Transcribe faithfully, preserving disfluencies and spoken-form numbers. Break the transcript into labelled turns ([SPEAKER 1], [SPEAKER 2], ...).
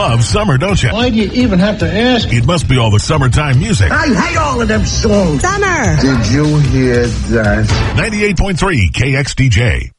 [SPEAKER 1] love summer, don't you?
[SPEAKER 2] Why do you even have to ask?
[SPEAKER 1] It must be all the summertime music.
[SPEAKER 3] I hate all of them songs.
[SPEAKER 4] Summer.
[SPEAKER 3] Did you hear that?
[SPEAKER 1] ninety-eight point three K X D J.